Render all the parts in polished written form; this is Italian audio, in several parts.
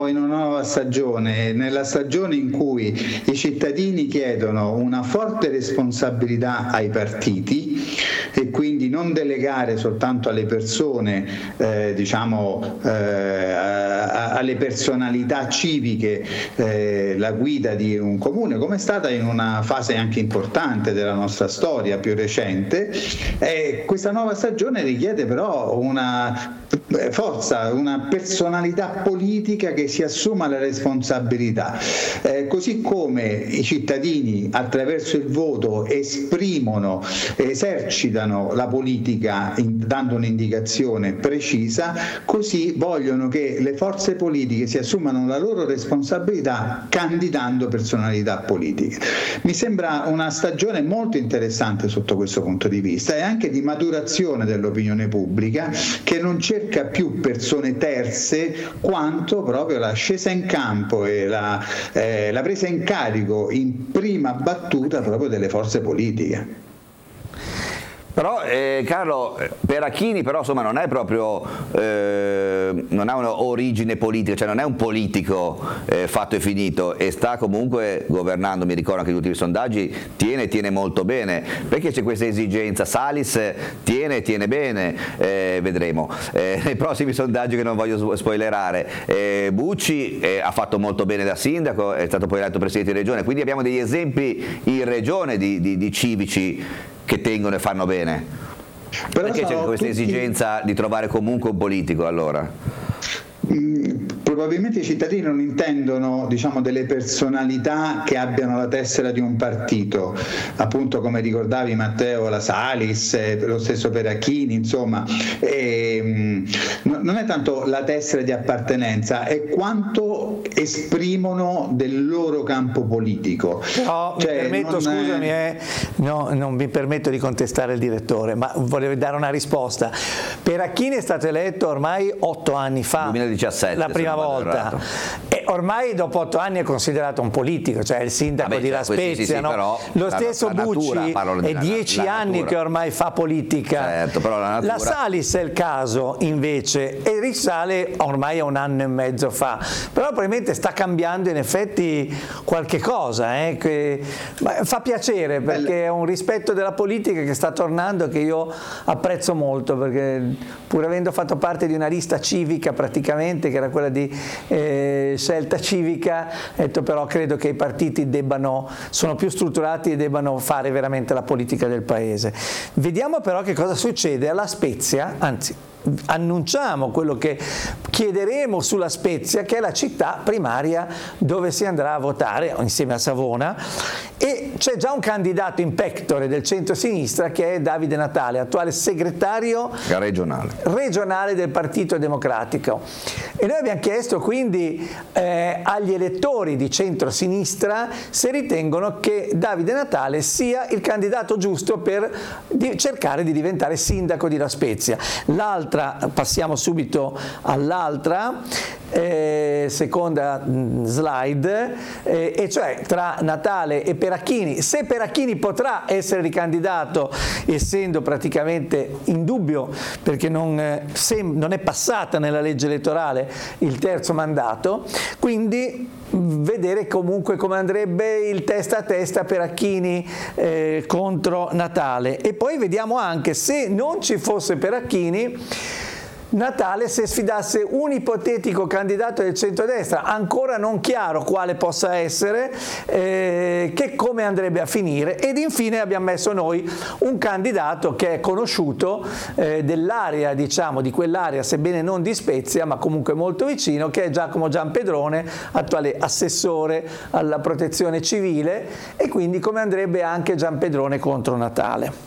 in una nuova stagione, nella stagione in cui i cittadini chiedono una forte responsabilità ai partiti e quindi non delegare soltanto alle persone, alle personalità civiche la guida di un comune, come è stata in una fase anche importante della nostra storia più recente. Questa nuova stagione richiede però una forza, una personalità politica che si assuma la responsabilità, così come i cittadini attraverso il voto esercitano la politica dando un'indicazione precisa, così vogliono che le forze politiche si assumano la loro responsabilità candidando personalità politiche. Mi sembra una stagione molto interessante sotto questo punto di vista e anche di maturazione dell'opinione pubblica, che non cerca più persone terze quanto proprio la scesa in campo e la presa in carico in prima battuta proprio delle forze politiche. Però Carlo, Perachini però insomma non è proprio, non ha un'origine politica, cioè non è un politico fatto e finito, e sta comunque governando. Mi ricordo anche gli ultimi sondaggi, tiene molto bene. Perché c'è questa esigenza? Salis tiene bene, vedremo nei prossimi sondaggi che non voglio spoilerare. Bucci ha fatto molto bene da sindaco, è stato poi eletto presidente di regione, quindi abbiamo degli esempi in regione di civici che tengono e fanno bene. Perché c'è questa esigenza di trovare comunque un politico allora? Probabilmente i cittadini non intendono, delle personalità che abbiano la tessera di un partito, appunto come ricordavi Matteo, la Salis, lo stesso Perachini, insomma, non è tanto la tessera di appartenenza, è quanto esprimono del loro campo politico. No, non mi permetto di contestare il direttore, ma volevo dare una risposta. Perachini è stato eletto ormai 8 anni fa, 2017, la prima volta, e ormai dopo 8 anni è considerato un politico, cioè il sindaco di La Spezia, sì, no? però Lo stesso Bucci è 10 anni che ormai fa politica. Certo, però la Salis è il caso invece, e risale ormai a 1 anno e mezzo fa, però probabilmente sta cambiando in effetti qualche cosa, che fa piacere, perché è un rispetto della politica che sta tornando, che io apprezzo molto, perché pur avendo fatto parte di una lista civica praticamente, che era quella di Scelta Civica, però credo che i partiti sono più strutturati e debbano fare veramente la politica del paese. Vediamo però che cosa succede alla Spezia, anzi annunciamo quello che chiederemo sulla Spezia, che è la città primaria dove si andrà a votare insieme a Savona, e c'è già un candidato in pectore del centro-sinistra che è Davide Natale, attuale segretario regionale del Partito Democratico, e noi abbiamo chiesto quindi agli elettori di centro-sinistra se ritengono che Davide Natale sia il candidato giusto per cercare di diventare sindaco di La Spezia. Passiamo subito all'altra seconda slide, e cioè tra Natale e Perachini. Se Perachini potrà essere ricandidato, essendo praticamente in dubbio, perché non è passata nella legge elettorale il terzo mandato, quindi vedere comunque come andrebbe il testa a testa Perachini contro Natale. E poi vediamo anche, se non ci fosse Perachini, Natale se sfidasse un ipotetico candidato del centrodestra, ancora non chiaro quale possa essere, che come andrebbe a finire. Ed infine abbiamo messo noi un candidato che è conosciuto dell'area, di quell'area, sebbene non di Spezia, ma comunque molto vicino, che è Giacomo Giampedrone, attuale assessore alla protezione civile, e quindi come andrebbe anche Giampedrone contro Natale.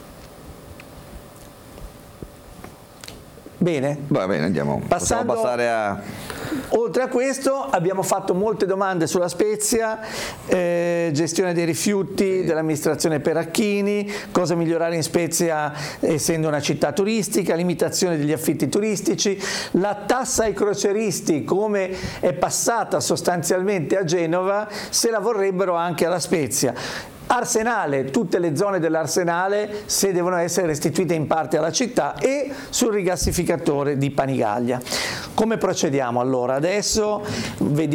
Bene? Va bene, possiamo passare a... Oltre a questo abbiamo fatto molte domande sulla Spezia, gestione dei rifiuti dell'amministrazione Perachini, cosa migliorare in Spezia essendo una città turistica, limitazione degli affitti turistici, la tassa ai crocieristi come è passata sostanzialmente a Genova, se la vorrebbero anche alla Spezia. Arsenale, tutte le zone dell'Arsenale se devono essere restituite in parte alla città, e sul rigassificatore di Panigaglia. Come procediamo allora? Adesso vediamo